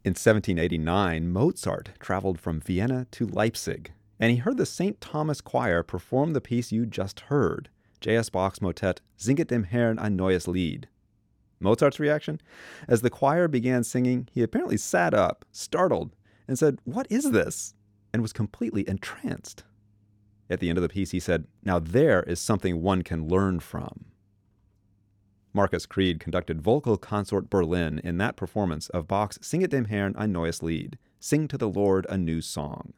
In 1789, Mozart traveled from Vienna to Leipzig, and he heard the St. Thomas Choir perform the piece you just heard, J.S. Bach's motet Singet dem Herrn ein neues Lied. Mozart's reaction? As the choir began singing, he apparently sat up, startled, and said, "What is this?" and was completely entranced. At the end of the piece, he said, "Now there is something one can learn from." Marcus Creed conducted Vocal Consort Berlin in that performance of Bach's Singet dem Herrn ein neues Lied, Sing to the Lord a New Song.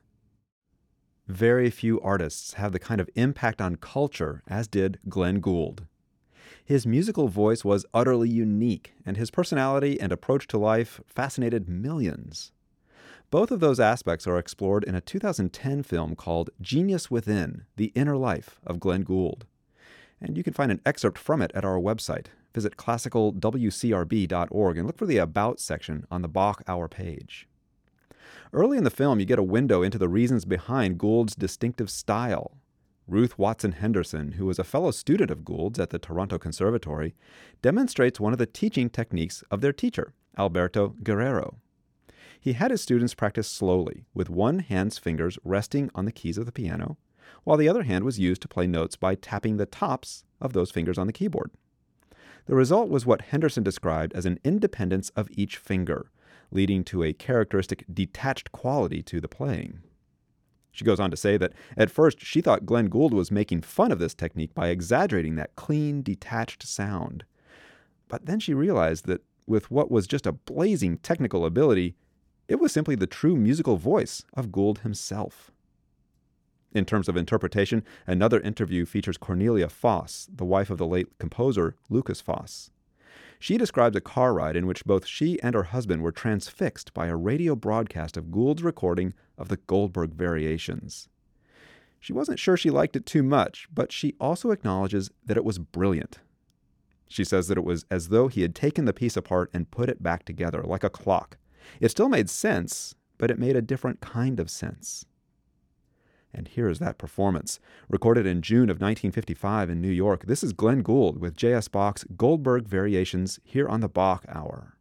Very few artists have the kind of impact on culture as did Glenn Gould. His musical voice was utterly unique, and his personality and approach to life fascinated millions. Both of those aspects are explored in a 2010 film called Genius Within, The Inner Life of Glenn Gould. And you can find an excerpt from it at our website. Visit classicalwcrb.org and look for the About section on the Bach Hour page. Early in the film, you get a window into the reasons behind Gould's distinctive style. Ruth Watson Henderson, who was a fellow student of Gould's at the Toronto Conservatory, demonstrates one of the teaching techniques of their teacher, Alberto Guerrero. He had his students practice slowly, with one hand's fingers resting on the keys of the piano, while the other hand was used to play notes by tapping the tops of those fingers on the keyboard. The result was what Henderson described as an independence of each finger, leading to a characteristic detached quality to the playing. She goes on to say that at first she thought Glenn Gould was making fun of this technique by exaggerating that clean, detached sound. But then she realized that with what was just a blazing technical ability, it was simply the true musical voice of Gould himself. In terms of interpretation, another interview features Cornelia Foss, the wife of the late composer Lukas Foss. She describes a car ride in which both she and her husband were transfixed by a radio broadcast of Gould's recording of the Goldberg Variations. She wasn't sure she liked it too much, but she also acknowledges that it was brilliant. She says that it was as though he had taken the piece apart and put it back together, like a clock. It still made sense, but it made a different kind of sense. And here is that performance. Recorded in June of 1955 in New York, this is Glenn Gould with J.S. Bach's Goldberg Variations here on the Bach Hour.